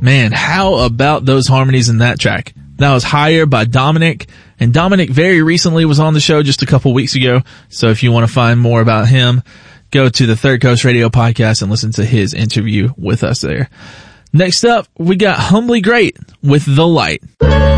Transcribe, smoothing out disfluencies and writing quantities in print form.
Man, how about those harmonies in that track? That was Higher by Dominic, and Dominic very recently was on the show just a couple weeks ago. So if you want to find more about him, go to the Third Coast Radio podcast and listen to his interview with us there. Next up, we got Humbly Great with The Light.